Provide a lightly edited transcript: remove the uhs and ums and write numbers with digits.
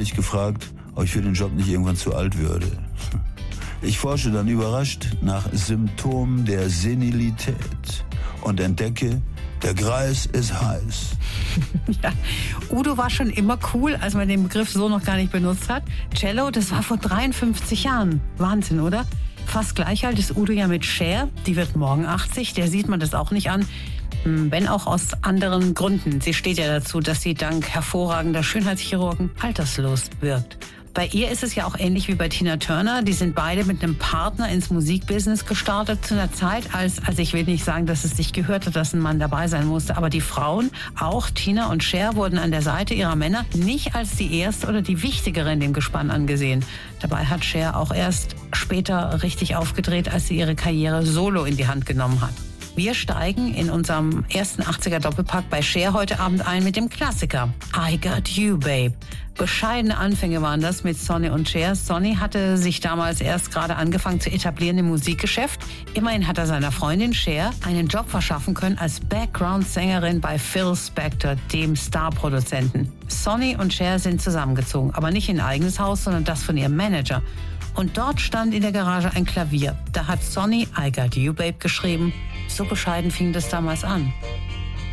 mich gefragt, ob ich für den Job nicht irgendwann zu alt würde. Ich forsche dann überrascht nach Symptomen der Senilität und entdecke, der Greis ist heiß. Ja, Udo war schon immer cool, als man den Begriff so noch gar nicht benutzt hat. Cello, das war vor 53 Jahren. Wahnsinn, oder? Fast gleich alt ist Udo ja mit Cher. Die wird morgen 80, der sieht man das auch nicht an. Wenn auch aus anderen Gründen. Sie steht ja dazu, dass sie dank hervorragender Schönheitschirurgen alterslos wirkt. Bei ihr ist es ja auch ähnlich wie bei Tina Turner. Die sind beide mit einem Partner ins Musikbusiness gestartet zu einer Zeit, als ich will nicht sagen, dass es sich gehört hat, dass ein Mann dabei sein musste. Aber die Frauen, auch Tina und Cher, wurden an der Seite ihrer Männer nicht als die erste oder die wichtigere in dem Gespann angesehen. Dabei hat Cher auch erst später richtig aufgedreht, als sie ihre Karriere solo in die Hand genommen hat. Wir steigen in unserem ersten 80er Doppelpack bei Cher heute Abend ein mit dem Klassiker I Got You, Babe. Bescheidene Anfänge waren das mit Sonny und Cher. Sonny hatte sich damals erst gerade angefangen zu etablieren im Musikgeschäft. Immerhin hat er seiner Freundin Cher einen Job verschaffen können als Background-Sängerin bei Phil Spector, dem Starproduzenten. Sonny und Cher sind zusammengezogen, aber nicht in ein eigenes Haus, sondern das von ihrem Manager. Und dort stand in der Garage ein Klavier. Da hat Sonny I Got You, Babe geschrieben. So bescheiden fing das damals an.